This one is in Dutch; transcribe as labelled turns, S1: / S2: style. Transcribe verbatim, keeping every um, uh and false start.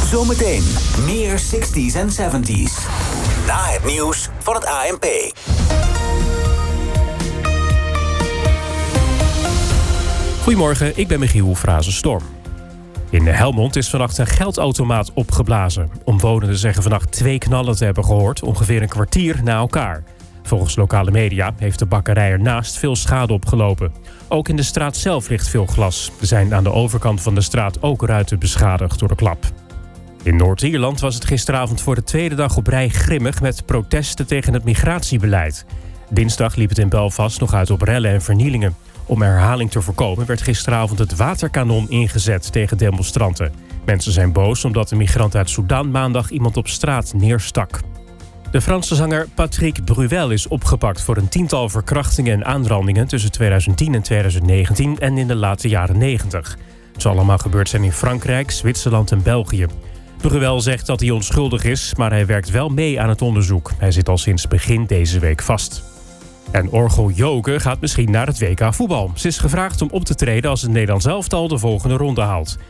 S1: Zometeen meer zestig's en zeventig's. Na het nieuws van het A N P.
S2: Goedemorgen, ik ben Michiel Frazenstorm. In Helmond is vannacht een geldautomaat opgeblazen. Omwonenden zeggen vannacht twee knallen te hebben gehoord, ongeveer een kwartier na elkaar. Volgens lokale media heeft de bakkerij ernaast veel schade opgelopen. Ook in de straat zelf ligt veel glas. Er zijn aan de overkant van de straat ook ruiten beschadigd door de klap. In Noord-Ierland was het gisteravond voor de tweede dag op rij grimmig met protesten tegen het migratiebeleid. Dinsdag liep het in Belfast nog uit op rellen en vernielingen. Om herhaling te voorkomen werd gisteravond het waterkanon ingezet tegen demonstranten. Mensen zijn boos omdat een migrant uit Soedan maandag iemand op straat neerstak. De Franse zanger Patrick Bruel is opgepakt voor een tiental verkrachtingen en aanrandingen tussen tweeduizend tien en tweeduizend negentien en in de late jaren negentig. Het zal allemaal gebeurd zijn in Frankrijk, Zwitserland en België. Bruel zegt dat hij onschuldig is, maar hij werkt wel mee aan het onderzoek. Hij zit al sinds begin deze week vast. En Orgel Joke gaat misschien naar het W K voetbal. Ze is gevraagd om op te treden als het Nederlands elftal de volgende ronde haalt.